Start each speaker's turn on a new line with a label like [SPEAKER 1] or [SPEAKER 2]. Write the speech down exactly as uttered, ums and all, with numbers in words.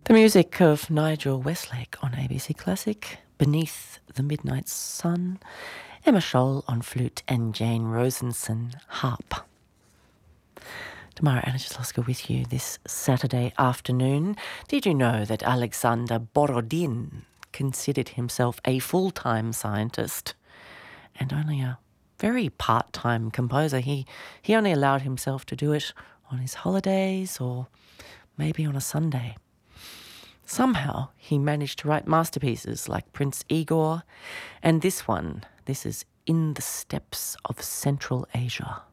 [SPEAKER 1] The music of Nigel Westlake on A B C Classic, Beneath the Midnight Sun, Emma Scholl on flute and Jane Rosenson harp. Tamara Anastasia with you this Saturday afternoon. Did you know that Alexander Borodin considered himself a full-time scientist and only a very part-time composer? He, he only allowed himself to do it on his holidays or maybe on a Sunday. Somehow he managed to write masterpieces like Prince Igor and this one. This is In the Steppes of Central Asia.